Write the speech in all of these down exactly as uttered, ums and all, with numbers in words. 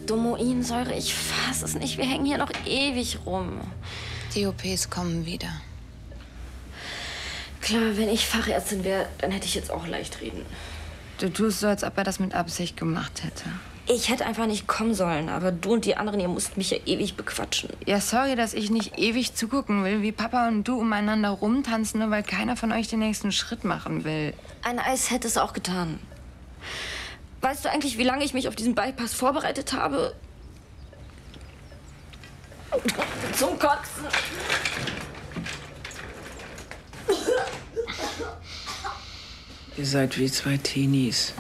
Domoinsäure, ich fass es nicht. Wir hängen hier noch ewig rum. Die O Ps kommen wieder. Klar, wenn ich Fachärztin wäre, dann hätte ich jetzt auch leicht reden. Du tust so, als ob er das mit Absicht gemacht hätte. Ich hätte einfach nicht kommen sollen, aber du und die anderen, ihr musst mich ja ewig bequatschen. Ja, sorry, dass ich nicht ewig zugucken will, wie Papa und du umeinander rumtanzen, nur weil keiner von euch den nächsten Schritt machen will. Ein Eis hätte es auch getan. Weißt du eigentlich, wie lange ich mich auf diesen Bypass vorbereitet habe? Zum Kotzen. Ihr seid wie zwei Teenies.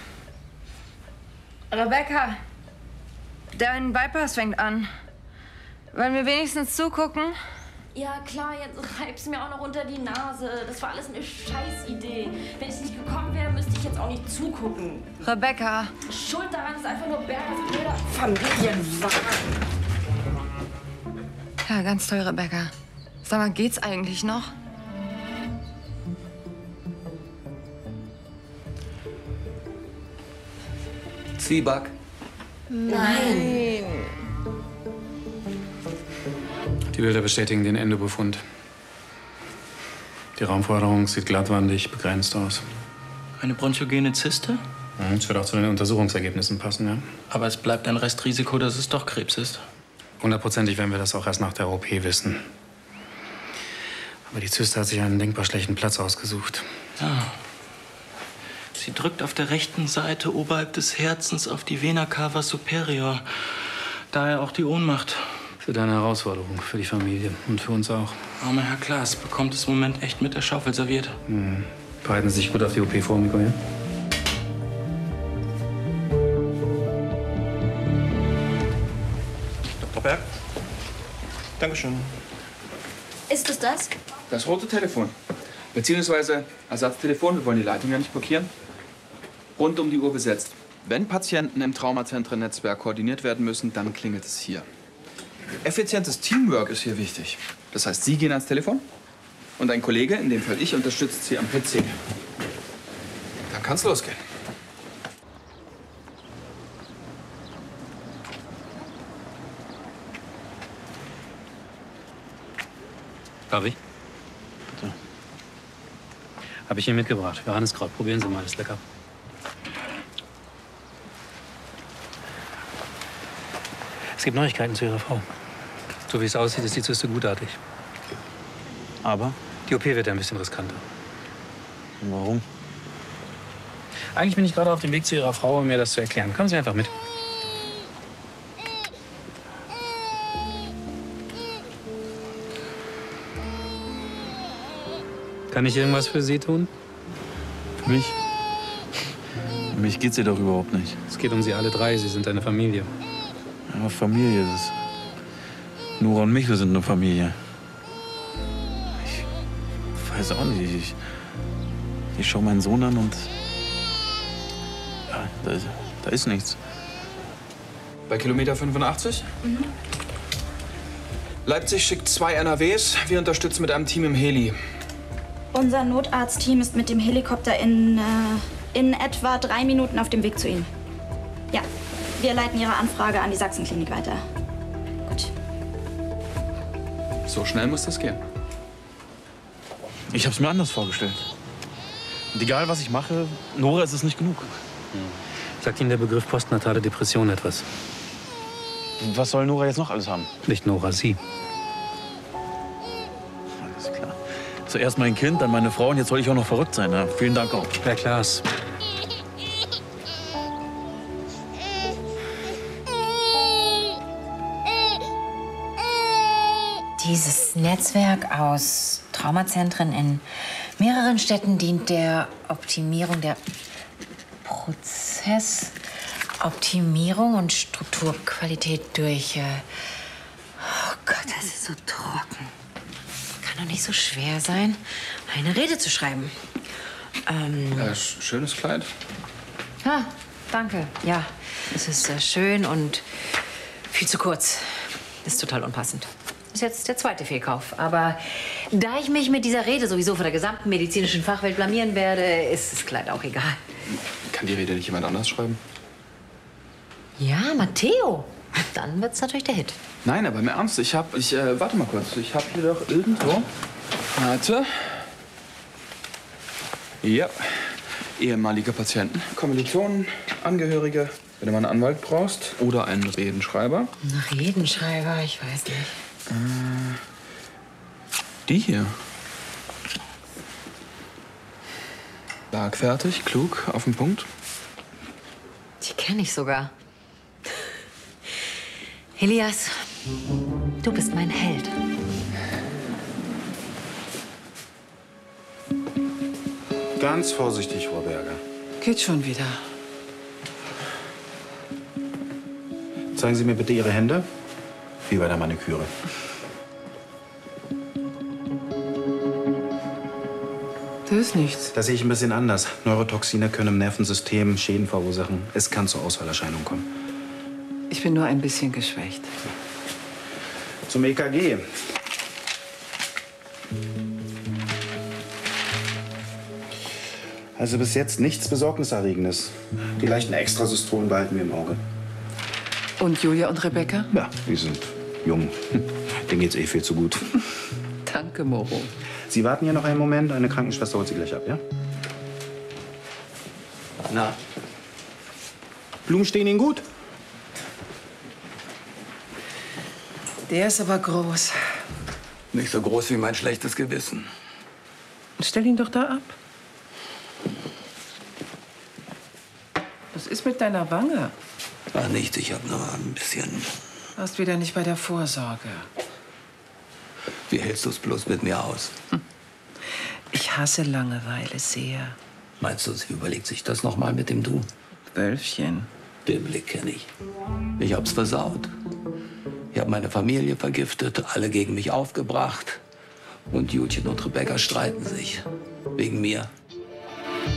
Rebecca, dein Bypass fängt an. Wollen wir wenigstens zugucken? Ja, klar, jetzt reib's mir auch noch unter die Nase. Das war alles eine Scheißidee. Wenn ich nicht gekommen wäre, müsste ich jetzt auch nicht zugucken. Rebecca. Schuld daran ist einfach nur Bergers blöder Familienwagen. Ja, ganz toll, Rebecca. Sag mal, geht's eigentlich noch? Zwieback. Nein. Die Bilder bestätigen den Endobefund. Die Raumforderung sieht glattwandig, begrenzt aus. Eine bronchogene Zyste? Das wird auch zu den Untersuchungsergebnissen passen, ja. Aber es bleibt ein Restrisiko, dass es doch Krebs ist. Hundertprozentig werden wir das auch erst nach der O P wissen. Aber die Zyste hat sich einen denkbar schlechten Platz ausgesucht. Ja. Sie drückt auf der rechten Seite oberhalb des Herzens auf die Vena cava superior. Daher auch die Ohnmacht. Für deine Herausforderung, für die Familie und für uns auch. Armer Herr Klaas bekommt es im Moment echt mit der Schaufel serviert. Hm. Bereiten Sie sich gut auf die O P vor, Miko, ja? Doktor Berg. Dankeschön. Ist es das? Das rote Telefon. Beziehungsweise Ersatztelefon, wir wollen die Leitung ja nicht blockieren. Rund um die Uhr besetzt. Wenn Patienten im Traumazentren-Netzwerk koordiniert werden müssen, dann klingelt es hier. Effizientes Teamwork ist hier wichtig. Das heißt, Sie gehen ans Telefon und ein Kollege, in dem Fall ich, unterstützt Sie am P C. Dann kann's losgehen. Darf ich? Bitte. Habe ich hier mitgebracht. Johanniskraut. Probieren Sie mal, ist lecker. Es gibt Neuigkeiten zu Ihrer Frau. So wie es aussieht, ist die Zyste gutartig. Aber? Die O P wird ein bisschen riskanter. Warum? Eigentlich bin ich gerade auf dem Weg zu Ihrer Frau, um mir das zu erklären. Kommen Sie einfach mit. Kann ich irgendwas für Sie tun? Für mich? Für mich geht's ihr doch überhaupt nicht. Es geht um Sie alle drei. Sie sind eine Familie. Aber Familie ist es. Nora und Michel sind eine Familie. Ich weiß auch nicht. Ich, ich schaue meinen Sohn an und ja, da, ist, da ist nichts. Bei Kilometer fünfundachtzig? Mhm. Leipzig schickt zwei N R Ws. Wir unterstützen mit einem Team im Heli. Unser Notarztteam ist mit dem Helikopter in, äh, in etwa drei Minuten auf dem Weg zu Ihnen. Ja, wir leiten Ihre Anfrage an die Sachsenklinik weiter. Gut. So schnell muss das gehen. Ich hab's mir anders vorgestellt. Und egal, was ich mache, Nora ist es nicht genug. Hm. Sagt Ihnen der Begriff postnatale Depression etwas? Was soll Nora jetzt noch alles haben? Nicht Nora, Sie. Alles klar. Zuerst mein Kind, dann meine Frau und jetzt soll ich auch noch verrückt sein. Ja, vielen Dank auch. Herr Klaas. Dieses Netzwerk aus Traumazentren in mehreren Städten dient der Optimierung der Prozessoptimierung und Strukturqualität durch... Äh oh Gott, das ist so trocken. Kann doch nicht so schwer sein, eine Rede zu schreiben. Ähm, äh, schönes Kleid. Ah, danke. Ja, es ist äh, schön und viel zu kurz. Ist total unpassend. Ist jetzt der zweite Fehlkauf. Aber da ich mich mit dieser Rede sowieso vor der gesamten medizinischen Fachwelt blamieren werde, ist das Kleid auch egal. Kann die Rede nicht jemand anders schreiben? Ja, Matteo. Dann wird's natürlich der Hit. Nein, aber im Ernst, ich hab, ich, äh, warte mal kurz, ich hab hier doch irgendwo, warte, ja, ehemalige Patienten, Kommilitonen, Angehörige, wenn du mal einen Anwalt brauchst oder einen Redenschreiber. Ein Redenschreiber, ich weiß nicht. Äh, die hier. Schlagfertig, klug, auf den Punkt. Die kenne ich sogar. Elias, du bist mein Held. Ganz vorsichtig, Frau Berger. Geht schon wieder. Zeigen Sie mir bitte Ihre Hände. Wie bei der Maniküre. Das ist nichts. Das sehe ich ein bisschen anders. Neurotoxine können im Nervensystem Schäden verursachen. Es kann zu Ausfallerscheinungen kommen. Ich bin nur ein bisschen geschwächt. Zum E K G. Also bis jetzt nichts Besorgniserregendes. Die leichten Extrasystolen behalten wir im Auge. Und Julia und Rebecca? Ja, die sind jung. Denen geht's eh viel zu gut. Danke, Moro. Sie warten hier noch einen Moment. Eine Krankenschwester holt Sie gleich ab, ja? Na? Blumen stehen Ihnen gut? Der ist aber groß. Nicht so groß wie mein schlechtes Gewissen. Stell ihn doch da ab. Was ist mit deiner Wange? Ach, nichts. Ich habe nur ein bisschen... Warst wieder nicht bei der Vorsorge. Wie hältst du es bloß mit mir aus? Hm. Ich hasse Langeweile sehr. Meinst du, sie überlegt sich das noch mal mit dem Du? Wölfchen. Den Blick kenne ich. Ich hab's versaut. Ich habe meine Familie vergiftet, alle gegen mich aufgebracht. Und Julchen und Rebecca streiten sich. Wegen mir.